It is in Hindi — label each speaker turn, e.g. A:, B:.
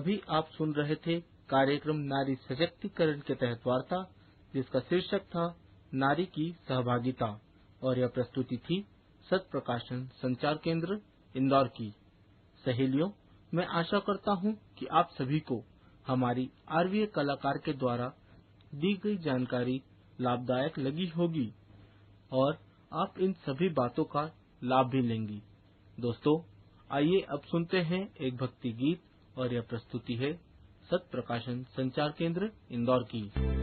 A: अभी आप सुन रहे थे कार्यक्रम नारी सशक्तिकरण के तहत वार्ता, जिसका शीर्षक था नारी की सहभागिता, और यह प्रस्तुति थी सत्य प्रकाशन संचार केंद्र इंदौर की। सहेलियों, मैं आशा करता हूँ कि आप सभी को हमारी आरवीए कलाकार के द्वारा दी गई जानकारी लाभदायक लगी होगी और आप इन सभी बातों का लाभ भी लेंगी। दोस्तों, आइए अब सुनते हैं एक भक्ति गीत, और यह प्रस्तुति है सत्य प्रकाशन संचार केंद्र इंदौर की।